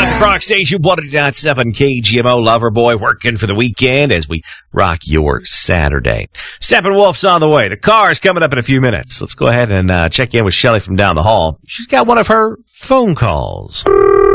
Classic Rock Station 100.7 KGMO Loverboy working for the weekend as we rock your Saturday. Steppenwolf's on the way. The car's coming up in a few minutes. Let's go ahead and check in with Shelly from down the hall. She's got one of her phone calls.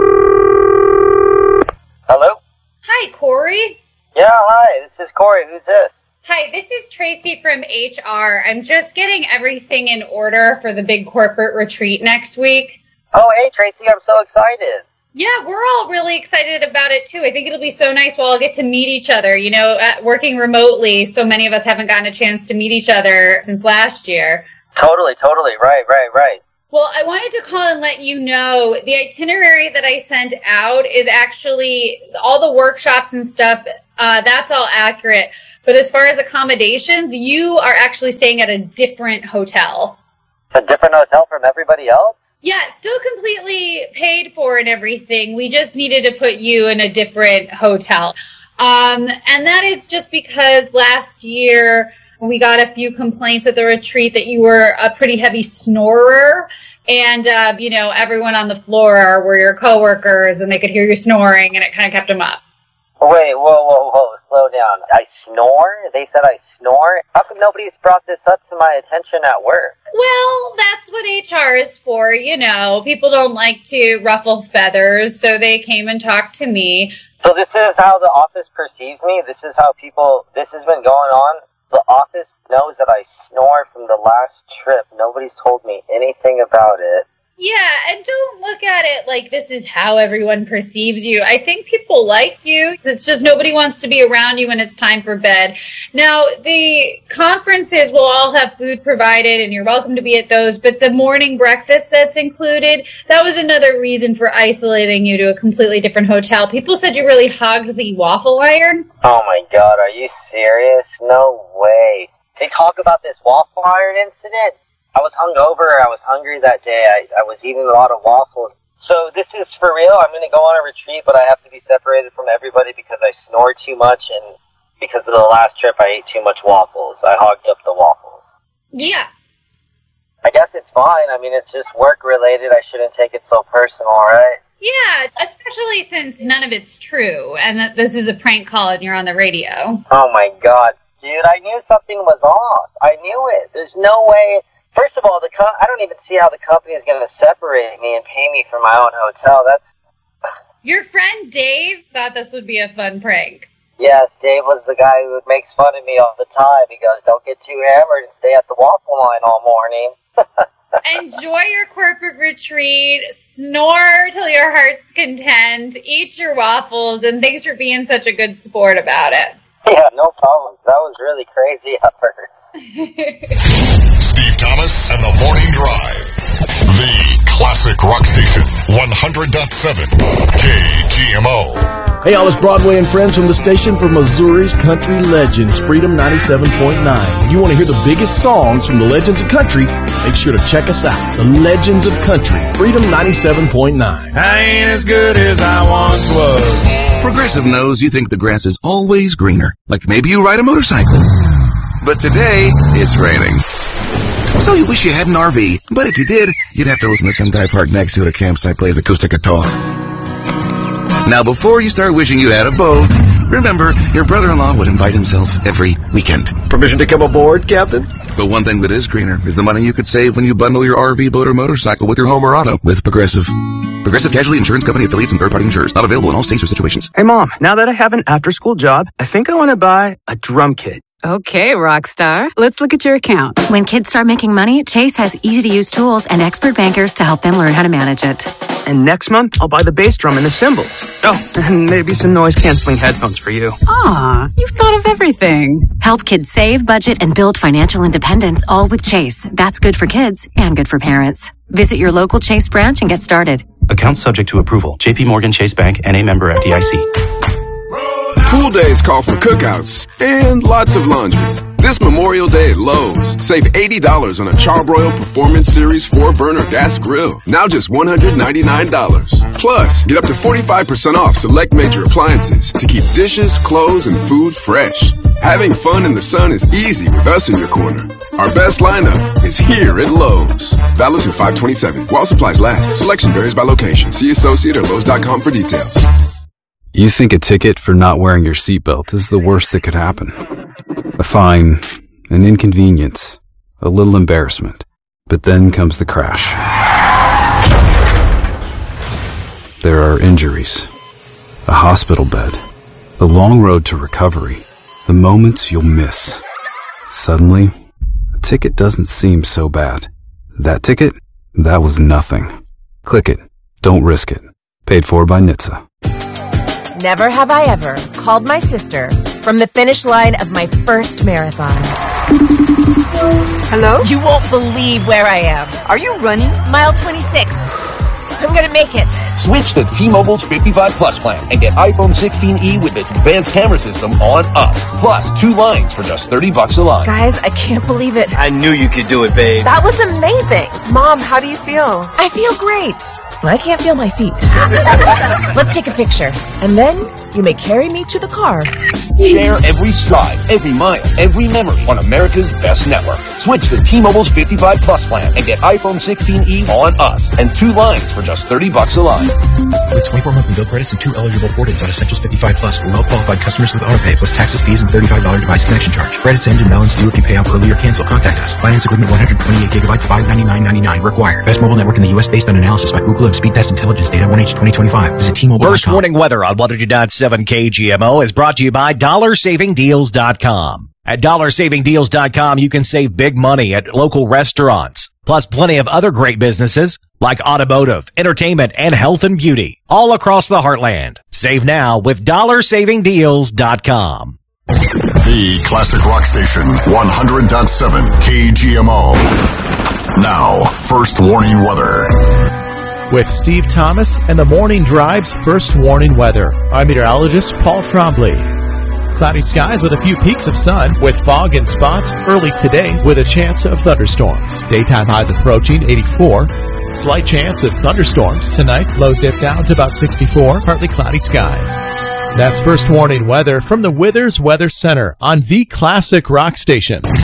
Hello? Hi, Corey. Yeah, hi. This is Corey. Who's this? Hi, this is Tracy from HR. I'm just getting everything in order for the big corporate retreat next week. Oh, hey, Tracy. I'm so excited. Yeah, we're all really excited about it, too. I think it'll be so nice. We'll all get to meet each other. You know, working remotely, so many of us haven't gotten a chance to meet each other since last year. Totally. Right. Well, I wanted to call and let you know the itinerary that I sent out is actually all the workshops and stuff. That's all accurate. But as far as accommodations, you are actually staying at a different hotel. A different hotel from everybody else? Yeah, still completely paid for and everything. We just needed to put you in a different hotel. And that is just because last year we got a few complaints at the retreat that you were a pretty heavy snorer. And, everyone on the floor were your coworkers and they could hear you snoring and it kind of kept them up. Wait, whoa, slow down. I snore? They said I snore? How come nobody's brought this up to my attention at work? Well, that's what HR is for, People don't like to ruffle feathers, so they came and talked to me. So this is how the office perceives me? This is how this has been going on? The office knows that I snore from the last trip. Nobody's told me anything about it. Yeah, and don't look at it like this is how everyone perceives you. I think people like you. It's just nobody wants to be around you when it's time for bed. Now, the conferences will all have food provided, and you're welcome to be at those, but the morning breakfast that's included, that was another reason for isolating you to a completely different hotel. People said you really hogged the waffle iron. Oh my God, are you serious? No way. They talk about this waffle iron incident? I was hungover. I was hungry that day. I was eating a lot of waffles. So this is for real? I'm going to go on a retreat, but I have to be separated from everybody because I snore too much, and because of the last trip I ate too much waffles. I hogged up the waffles. Yeah. I guess it's fine. I mean, it's just work-related. I shouldn't take it so personal, right? Yeah, especially since none of it's true, and that this is a prank call and you're on the radio. Oh my God. Dude, I knew something was off. I knew it. There's no way... First of all, I don't even see how the company is going to separate me and pay me for my own hotel. Your friend Dave thought this would be a fun prank. Yes, Dave was the guy who makes fun of me all the time. He goes, don't get too hammered and stay at the waffle line all morning. Enjoy your corporate retreat, snore till your heart's content, eat your waffles, and thanks for being such a good sport about it. Yeah, no problem. That was really crazy at first. Steve Thomas and the Morning Drive. The Classic Rock Station, 100.7 KGMO. Hey, all, it's Broadway and friends from the station for Missouri's country legends, Freedom 97.9. If you want to hear the biggest songs from the legends of country, make sure to check us out. The Legends of Country, Freedom 97.9. I ain't as good as I once was. Progressive knows you think the grass is always greener. Like maybe you ride a motorcycle. But today, it's raining. So you wish you had an RV, but if you did, you'd have to listen to some guy parked next to it at a campsite plays acoustic guitar. Now, before you start wishing you had a boat, remember, your brother-in-law would invite himself every weekend. Permission to come aboard, Captain? But one thing that is greener is the money you could save when you bundle your RV, boat, or motorcycle with your home or auto with Progressive. Progressive Casualty Insurance Company affiliates and third-party insurers. Not available in all states or situations. Hey, Mom, now that I have an after-school job, I think I want to buy a drum kit. Okay, Rockstar. Let's look at your account. When kids start making money, Chase has easy-to-use tools and expert bankers to help them learn how to manage it. And next month, I'll buy the bass drum and the cymbals. Oh, and maybe some noise-canceling headphones for you. Aw, you've thought of everything. Help kids save, budget, and build financial independence, all with Chase. That's good for kids and good for parents. Visit your local Chase branch and get started. Account subject to approval. J.P. Morgan Chase Bank, N.A. member FDIC. Pool days call for cookouts and lots of laundry. This Memorial Day at Lowe's, save $80 on a Charbroil Performance Series 4-burner gas grill. Now just $199. Plus, get up to 45% off select major appliances to keep dishes, clothes, and food fresh. Having fun in the sun is easy with us in your corner. Our best lineup is here at Lowe's. Valid through 5/27. While supplies last. Selection varies by location. See associate or Lowe's.com for details. You think a ticket for not wearing your seatbelt is the worst that could happen. A fine, an inconvenience, a little embarrassment. But then comes the crash. There are injuries, a hospital bed, the long road to recovery, the moments you'll miss. Suddenly, a ticket doesn't seem so bad. That ticket? That was nothing. Click it. Don't risk it. Paid for by NHTSA. Never have I ever called my sister from the finish line of my first marathon. Hello? You won't believe where I am. Are you running? Mile 26. I'm gonna make it. Switch to T-Mobile's 55 Plus plan and get iPhone 16e with its advanced camera system on us. Plus, 2 lines for just $30 a line. Guys, I can't believe it. I knew you could do it, babe. That was amazing. Mom, how do you feel? I feel great. I can't feel my feet. Let's take a picture. And then you may carry me to the car. Share every stride, every mile, every memory on America's best network. Switch to T-Mobile's 55 Plus plan and get iPhone 16e on us and 2 lines for just $30 a line. With 24 monthly bill credits and 2 eligible port-ins on Essentials 55 Plus for well-qualified customers with AutoPay plus taxes, fees, and $35 device connection charge. Credits end and balance due if you pay off early or cancel. Contact us. Finance agreement 128 gigabytes, $599.99 required. Best mobile network in the U.S. based on analysis by Ookla of Speed Test Intelligence data 1H 2025. Visit T-Mobile.com. First warning weather on 100.7 KGMO is brought to you by DollarSavingDeals.com. At DollarSavingDeals.com, you can save big money at local restaurants, plus plenty of other great businesses like automotive, entertainment, and health and beauty, all across the heartland. Save now with DollarSavingDeals.com. The Classic Rock Station, 100.7 KGMO. Now, first warning weather. With Steve Thomas and the Morning Drive's first warning weather, I'm meteorologist Paul Trombley. Cloudy skies with a few peaks of sun, with fog in spots early today with a chance of thunderstorms. Daytime highs approaching 84. Slight chance of thunderstorms tonight. Lows dip down to about 64. Partly cloudy skies. That's first warning weather from the Withers Weather Center on the Classic Rock Station.